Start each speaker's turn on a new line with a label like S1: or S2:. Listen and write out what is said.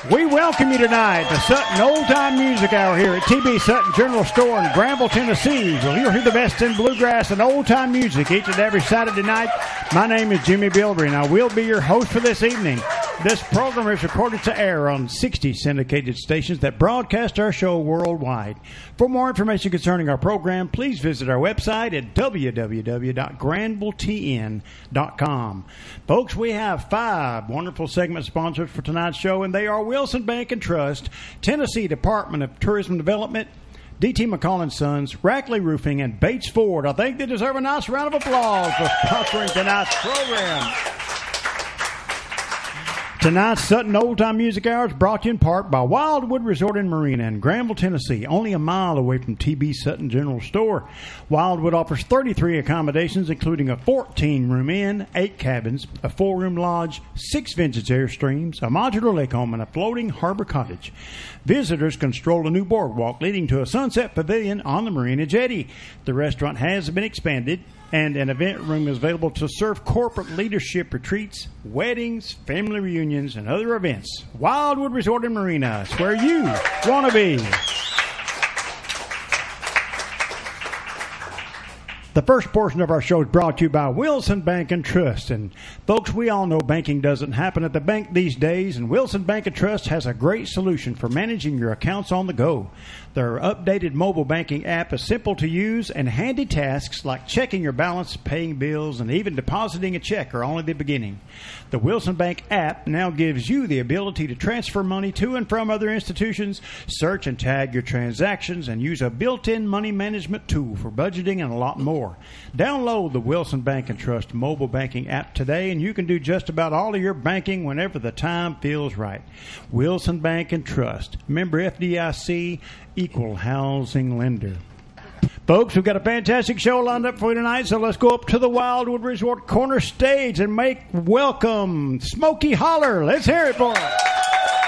S1: We welcome you tonight to Sutton Old Time Music Hour here at TB Sutton General Store in Granville, Tennessee. Well, you'll hear the best in bluegrass and old time music each and every Saturday night. My name is Jimmy Bilbrey, and I will be your host for this evening. This program is recorded to air on 60 syndicated stations that broadcast our show worldwide. For more information concerning our program, please visit our website at www.granvilletn.com. Folks, we have 5 wonderful segment sponsors for tonight's show, and they are Wilson Bank and Trust, Tennessee Department of Tourism Development, D.T. McCall & Sons, Rackley Roofing, and Bates Ford. I think they deserve a nice round of applause for sponsoring tonight's program. Tonight's Sutton Old Time Music Hour is brought to you in part by Wildwood Resort and Marina in Granville, Tennessee, only a mile away from TB Sutton General Store. Wildwood offers 33 accommodations, including a 14-room inn, 8 cabins, a 4-room lodge, 6 vintage Airstreams, a modular lake home, and a floating harbor cottage. Visitors can stroll a new boardwalk leading to a sunset pavilion on the Marina Jetty. The restaurant has been expanded, and an event room is available to serve corporate leadership retreats, weddings, family reunions, and other events. Wildwood Resort and Marina is where you want to be. The first portion of our show is brought to you by Wilson Bank and Trust. And folks, we all know banking doesn't happen at the bank these days, and Wilson Bank and Trust has a great solution for managing your accounts on the go. Their updated mobile banking app is simple to use, and handy tasks like checking your balance, paying bills, and even depositing a check are only the beginning. The Wilson Bank app now gives you the ability to transfer money to and from other institutions, search and tag your transactions, and use a built-in money management tool for budgeting and a lot more. Download the Wilson Bank and Trust mobile banking app today, and you can do just about all of your banking whenever the time feels right. Wilson Bank and Trust, member FDIC, equal housing lender. Folks, we've got a fantastic show lined up for you tonight, so let's go up to the Wildwood Resort corner stage and make welcome Smokey Holler. Let's hear it for him.